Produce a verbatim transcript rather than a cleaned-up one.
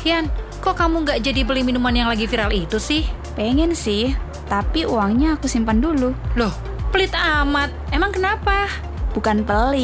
Kian, kok kamu nggak jadi beli minuman yang lagi viral itu sih? Pengen sih, tapi uangnya aku simpan dulu. Loh, pelit amat. Emang kenapa? Bukan pelit.